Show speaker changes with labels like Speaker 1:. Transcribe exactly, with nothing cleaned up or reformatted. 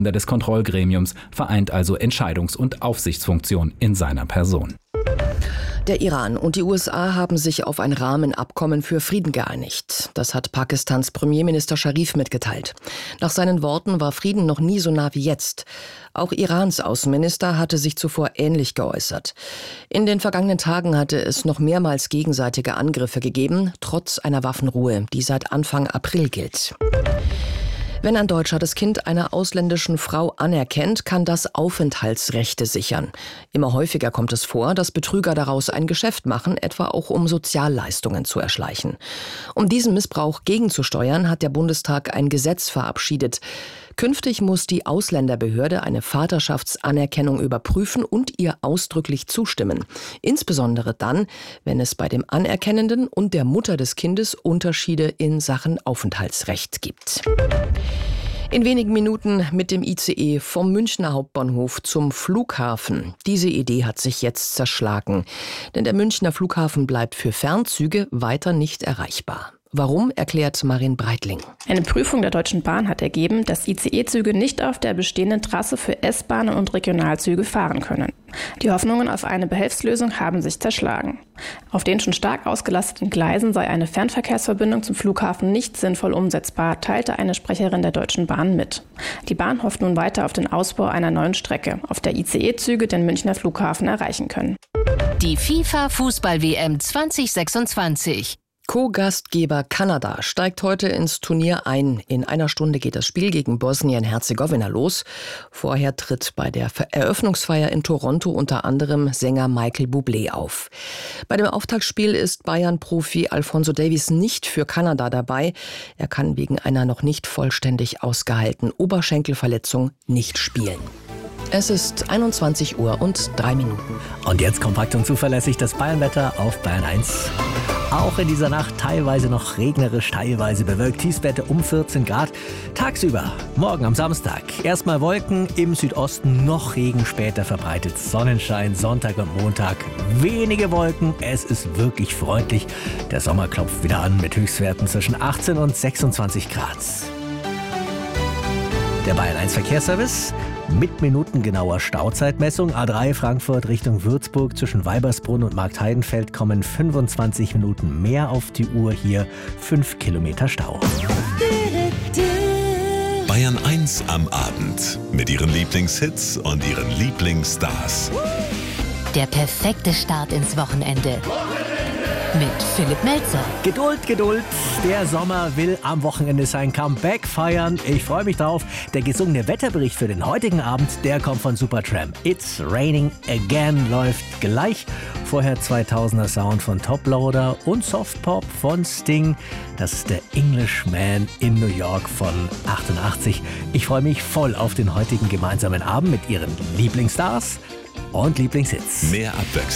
Speaker 1: des Kontrollgremiums, vereint also Entscheidungs- und Aufsichtsfunktion in seiner Person.
Speaker 2: Der Iran und die U S A haben sich auf ein Rahmenabkommen für Frieden geeinigt. Das hat Pakistans Premierminister Scharif mitgeteilt. Nach seinen Worten war Frieden noch nie so nah wie jetzt. Auch Irans Außenminister hatte sich zuvor ähnlich geäußert. In den vergangenen Tagen hatte es noch mehrmals gegenseitige Angriffe gegeben, trotz einer Waffenruhe, die seit Anfang April gilt. Wenn ein Deutscher das Kind einer ausländischen Frau anerkennt, kann das Aufenthaltsrechte sichern. Immer häufiger kommt es vor, dass Betrüger daraus ein Geschäft machen, etwa auch um Sozialleistungen zu erschleichen. Um diesen Missbrauch gegenzusteuern, hat der Bundestag ein Gesetz verabschiedet. Künftig muss die Ausländerbehörde eine Vaterschaftsanerkennung überprüfen und ihr ausdrücklich zustimmen. Insbesondere dann, wenn es bei dem Anerkennenden und der Mutter des Kindes Unterschiede in Sachen Aufenthaltsrecht gibt. In wenigen Minuten mit dem I C E vom Münchner Hauptbahnhof zum Flughafen. Diese Idee hat sich jetzt zerschlagen, denn der Münchner Flughafen bleibt für Fernzüge weiter nicht erreichbar. Warum, erklärt Marin Breitling.
Speaker 3: Eine Prüfung der Deutschen Bahn hat ergeben, dass I C E-Züge nicht auf der bestehenden Trasse für S-Bahnen und Regionalzüge fahren können. Die Hoffnungen auf eine Behelfslösung haben sich zerschlagen. Auf den schon stark ausgelasteten Gleisen sei eine Fernverkehrsverbindung zum Flughafen nicht sinnvoll umsetzbar, teilte eine Sprecherin der Deutschen Bahn mit. Die Bahn hofft nun weiter auf den Ausbau einer neuen Strecke, auf der I C E-Züge den Münchner Flughafen erreichen können.
Speaker 4: Die FIFA-Fußball-W M zwanzig sechsundzwanzig.
Speaker 2: Co-Gastgeber Kanada steigt heute ins Turnier ein. In einer Stunde geht das Spiel gegen Bosnien-Herzegowina los. Vorher tritt bei der Eröffnungsfeier in Toronto unter anderem Sänger Michael Bublé auf. Bei dem Auftaktspiel ist Bayern-Profi Alphonso Davies nicht für Kanada dabei. Er kann wegen einer noch nicht vollständig ausgeheilten Oberschenkelverletzung nicht spielen. Es ist einundzwanzig Uhr und drei Minuten.
Speaker 5: Und jetzt kompakt und zuverlässig das Bayernwetter auf Bayern eins. Auch in dieser Nacht teilweise noch regnerisch, teilweise bewölkt. Tiefstwerte um vierzehn Grad. Tagsüber, morgen am Samstag, erstmal Wolken, im Südosten noch Regen, später verbreitet Sonnenschein. Sonntag und Montag wenige Wolken. Es ist wirklich freundlich. Der Sommer klopft wieder an mit Höchstwerten zwischen achtzehn und sechsundzwanzig Grad. Der Bayern eins Verkehrsservice mit minutengenauer Stauzeitmessung. A drei Frankfurt Richtung Würzburg zwischen Weibersbrunn und Marktheidenfeld kommen fünfundzwanzig Minuten mehr auf die Uhr. Hier fünf Kilometer Stau.
Speaker 6: Bayern eins am Abend mit ihren Lieblingshits und ihren Lieblingsstars.
Speaker 4: Der perfekte Start ins Wochenende. Mit Philipp Melzer.
Speaker 5: Geduld, Geduld. Der Sommer will am Wochenende sein Comeback feiern. Ich freue mich drauf. Der gesungene Wetterbericht für den heutigen Abend, der kommt von Supertramp. It's Raining Again läuft gleich. Vorher zweitausender Sound von Toploader und Softpop von Sting. Das ist der Englishman in New York von achtundachtzig. Ich freue mich voll auf den heutigen gemeinsamen Abend mit ihren Lieblingsstars und Lieblingshits.
Speaker 6: Mehr Abwechslung.